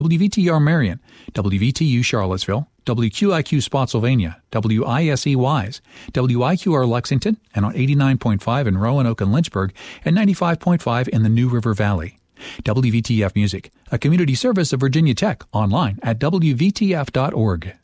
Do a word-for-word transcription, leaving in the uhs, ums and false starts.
W V T R Marion, W V T U Charlottesville, W Q I Q Spotsylvania, W I S E Wise, W I Q R Lexington, and on eighty-nine point five in Roanoke and Lynchburg, and ninety-five point five in the New River Valley. W V T F Music, a community service of Virginia Tech, online at W V T F dot org.